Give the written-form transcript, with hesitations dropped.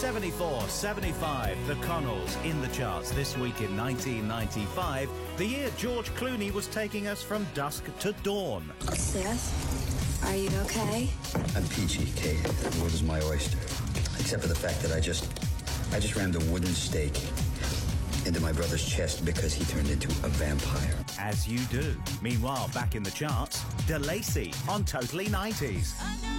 74, 75, The Connells in the charts this week in 1995, the year George Clooney was taking us from dusk to dawn. Seth, are you okay? I'm peachy, Kate. The world is my oyster. Except for the fact that I just rammed a wooden stake into my brother's chest because he turned into a vampire. As you do. Meanwhile, back in the charts, DeLacy on Totally 90s.